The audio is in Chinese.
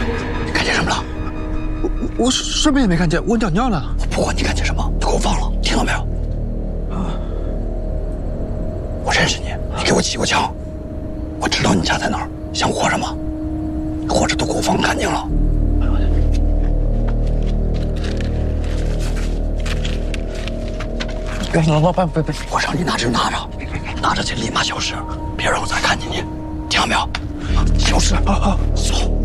你看见什么了？ 我什么也没看见，我尿尿呢。 我不管你看见什么，你给我放了，听到没有？我认识你，你给我起过枪，我知道你家在哪儿，想活着吗？活着都给我放干净了。 老板，别！ 我让你拿着拿着，拿着去立马消失，别让我再看见你，听到没有？消失！走。